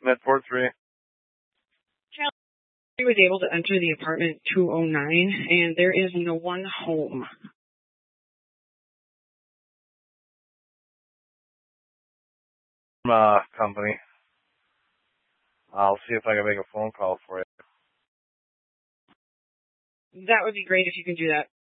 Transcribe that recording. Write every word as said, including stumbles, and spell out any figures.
Med four three. He was able to enter the apartment two oh nine, and there is no one home. Uh, company. I'll see if I can make a phone call for you. That would be great if you can do that.